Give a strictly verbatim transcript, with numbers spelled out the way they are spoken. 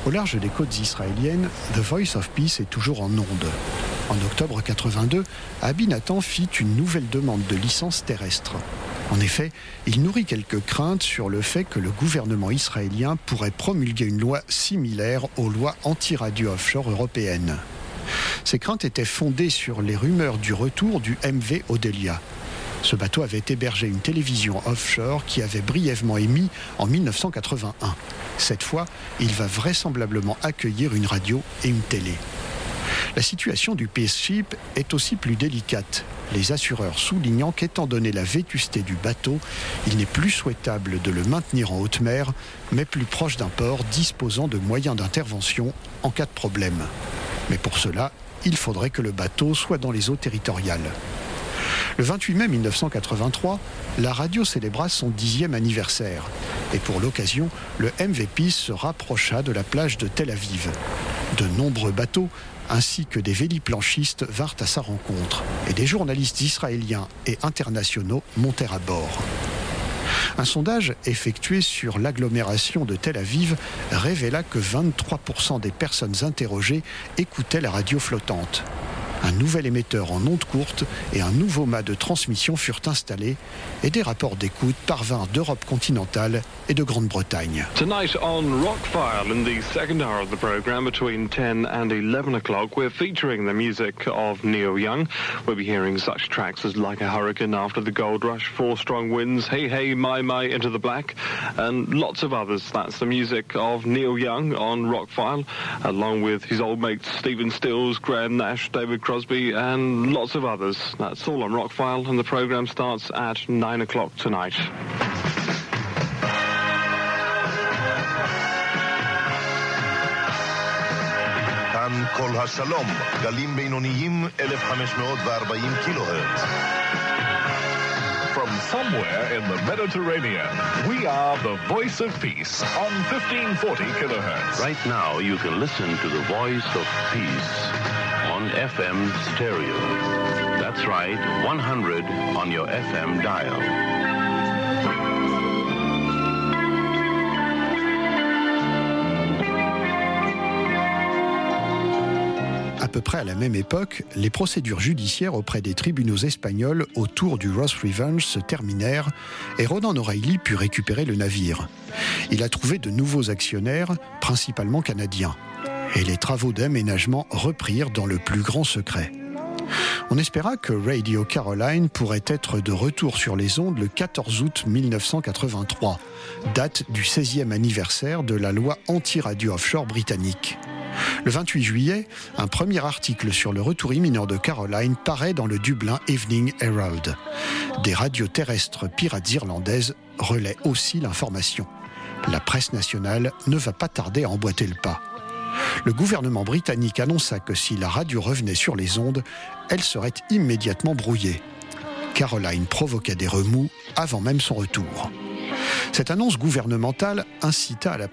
Au large des côtes israéliennes, The Voice of Peace est toujours en onde. En octobre quatre-vingt-deux, Abi Natan fit une nouvelle demande de licence terrestre. En effet, il nourrit quelques craintes sur le fait que le gouvernement israélien pourrait promulguer une loi similaire aux lois anti-radio offshore européennes. Ces craintes étaient fondées sur les rumeurs du retour du M V Odelia. Ce bateau avait hébergé une télévision offshore qui avait brièvement émis en mille neuf cent quatre-vingt-un. Cette fois, il va vraisemblablement accueillir une radio et une télé. La situation du Peace Ship est aussi plus délicate, les assureurs soulignant qu'étant donné la vétusté du bateau, il n'est plus souhaitable de le maintenir en haute mer, mais plus proche d'un port disposant de moyens d'intervention en cas de problème. Mais pour cela, il faudrait que le bateau soit dans les eaux territoriales. Le vingt-huit mai mille neuf cent quatre-vingt-trois, la radio célébra son dixième anniversaire. Et pour l'occasion, le M V Peace se rapprocha de la plage de Tel Aviv. De nombreux bateaux, ainsi que des véliplanchistes vinrent à sa rencontre. Et des journalistes israéliens et internationaux montèrent à bord. Un sondage effectué sur l'agglomération de Tel Aviv révéla que vingt-trois pour cent des personnes interrogées écoutaient la radio flottante. Un nouvel émetteur en ondes courtes et un nouveau mât de transmission furent installés et des rapports d'écoute parvinrent d'Europe continentale et de Grande-Bretagne. Tonight on Rockfile, in the second hour of the program between ten and eleven o'clock, we're featuring the music of Neil Young. We'll be hearing such tracks as Like a Hurricane After the Gold Rush, Four Strong Winds, Hey Hey My My Into the Black, and lots of others. That's the music of Neil Young on Rockfile, along with his old mates Stephen Stills, Graham Nash, David Crosby, and lots of others. That's all on Rockfile, and the program starts at nine o'clock tonight. כאן כל השלום, גלים בינוניים אלף וחמש מאות וארבעים קילוהרץ. From somewhere in the Mediterranean, we are the Voice of Peace on fifteen forty kilohertz. Right now you can listen to the Voice of Peace on F M stereo. That's right, one hundred on your F M dial. À peu près à la même époque, les procédures judiciaires auprès des tribunaux espagnols autour du Ross Revenge se terminèrent et Ronan O'Reilly put récupérer le navire. Il a trouvé de nouveaux actionnaires, principalement canadiens. Et les travaux d'aménagement reprirent dans le plus grand secret. On espéra que Radio Caroline pourrait être de retour sur les ondes le quatorze août mille neuf cent quatre-vingt-trois, date du seizième anniversaire de la loi anti-radio offshore britannique. Le vingt-huit juillet, un premier article sur le retour imminent de Caroline paraît dans le Dublin Evening Herald. Des radios terrestres pirates irlandaises relaient aussi l'information. La presse nationale ne va pas tarder à emboîter le pas. Le gouvernement britannique annonça que si la radio revenait sur les ondes, elle serait immédiatement brouillée. Caroline provoquait des remous avant même son retour. Cette annonce gouvernementale incita à la